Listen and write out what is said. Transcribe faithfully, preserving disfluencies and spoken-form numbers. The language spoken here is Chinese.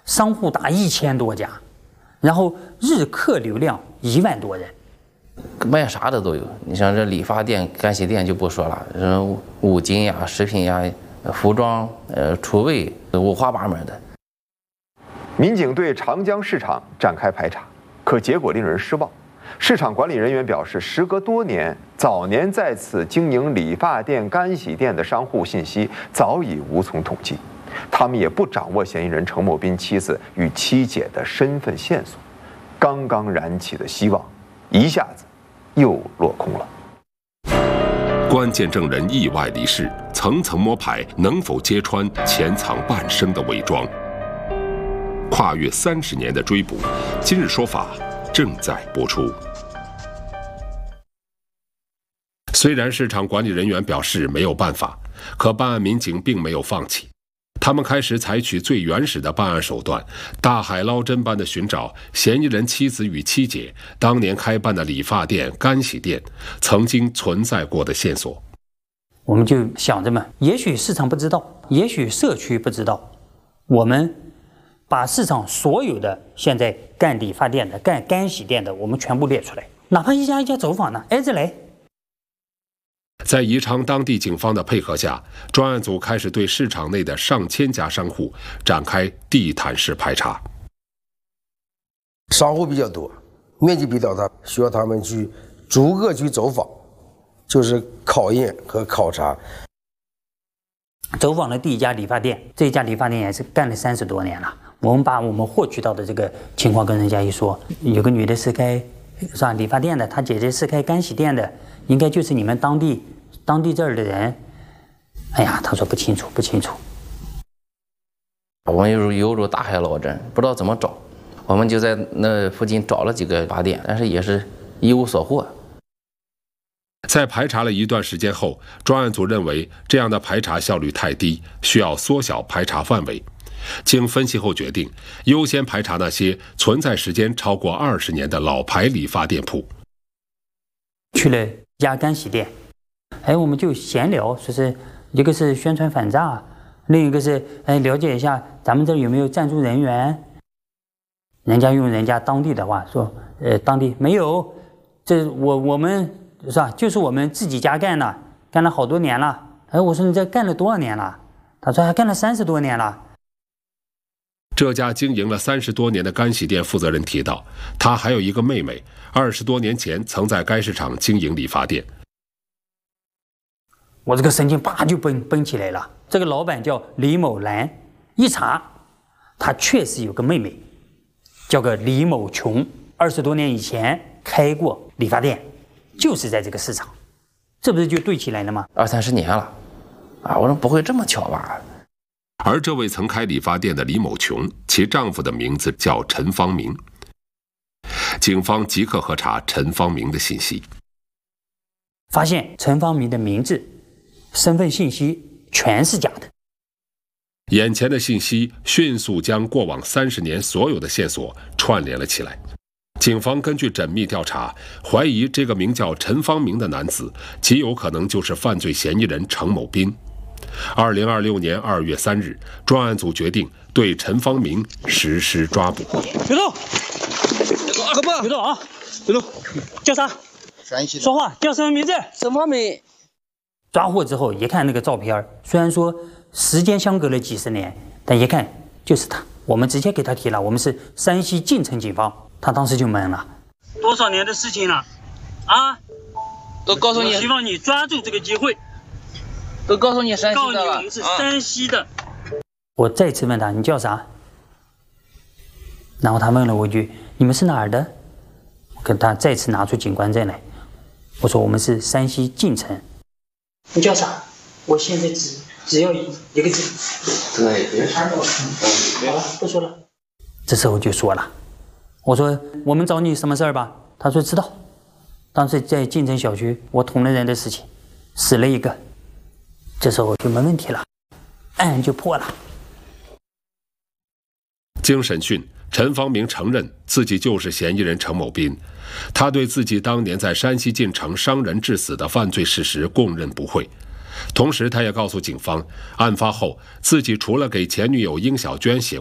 商户达一千多家，然后日客流量一万多人， 卖啥的都有。你像这理发店、干洗店就不说了，嗯，五金呀、食品呀、服装、呃、厨卫，五花八门的。 民警对长江市场展开排查，可结果令人失望。市场管理人员表示，时隔多年，早年在此经营理发店、干洗店的商户信息早已无从统计，他们也不掌握嫌疑人程某斌妻子与妻姐的身份线索。刚刚燃起的希望，一下子又落空了。 关键证人意外离世，层层摸排，能否揭穿潜藏半生的伪装？跨越三十年的追捕，今日说法正在播出。虽然市场管理人员表示没有办法，可办案民警并没有放弃。他们开始采取最原始的办案手段，大海捞针般的寻找嫌疑人妻子与妻姐当年开办的理发店、干洗店曾经存在过的线索。 我们就想着嘛，也许市场不知道，也许社区不知道，我们把市场所有的现在干理发店的、干干洗店的，我们全部列出来，哪怕一家一家走访呢，挨着来。 在宜昌当地警方的配合下，专案组开始对市场内的上千家商户展开地毯式排查。 商户比较多，面积比较大，需要他们去逐个去走访，就是考验和考察。 走访了第一家理发店，这家理发店也是干了三十多年了。我们把我们获取到的这个情况跟人家一说，有个女的是开是吧理发店的，她姐姐是开干洗店的，应该就是你们当地当地这儿的人。哎呀，他说不清楚，不清楚。 我们犹如犹如大海捞针，不知道怎么找。我们就在那附近找了几个理发店，但是也是一无所获。 在排查了一段时间后，专案组认为这样的排查效率太低，需要缩小排查范围。经分析后决定，优先排查那些存在时间超过二十年的老牌理发店铺。 去了一家干洗店，哎，我们就闲聊，说是一个是宣传反诈，另一个是哎了解一下咱们这儿有没有暂住人员。人家用人家当地的话说，呃，当地没有，这我我们是吧？就是我们自己家干的，干了好多年了。哎，我说你这干了多少年了？他说还干了三十多年了。 这家经营了三十多年的干洗店负责人提到，他还有一个妹妹，二十多年前曾在该市场经营理发店。 我这个神经叭就绷绷起来了。这个老板叫李某兰，一查，他确实有个妹妹，叫个李某琼，二十多年以前开过理发店，就是在这个市场，这不是就对起来了吗？ 二三十年了，啊，我说不会这么巧吧？ 而这位曾开理发店的李某琼，其丈夫的名字叫陈方明。警方即刻核查陈方明的信息， 发现陈方明的名字、身份信息全是假的。 眼前的信息迅速将过往三十年所有的线索串联了起来。警方根据缜密调查，怀疑这个名叫陈方明的男子极有可能就是犯罪嫌疑人程某斌。二零二六年二月三日，专案组决定对陈方明实施抓捕。 别动！哥哥，别动啊！别动！叫啥？说话，叫什么名字？ 陈方明。 抓获之后一看那个照片，虽然说时间相隔了几十年，但一看就是他。我们直接给他提了，我们是山西晋城警方。他当时就懵了。 多少年的事情了？啊！ 都告诉你， 我希望你抓住这个机会。 都告诉你山西的了。 告诉你我们是山西的。 我再次问他你叫啥？然后他问了我一句你们是哪儿的？我跟他再次拿出警官证来，我说我们是山西晋城。你叫啥？我现在只只要一一个字。 对，别好了，不说了。这时候就说了，我说我们找你什么事儿吧？他说知道，当时在晋城小区我捅了人的事情，死了一个。这时候就没问题了，案就破了。 经审讯，陈方明承认自己就是嫌疑人程某斌，他对自己当年在山西晋城伤人致死的犯罪事实供认不讳。同时，他也告诉警方，案发后自己除了给前女友殷小娟写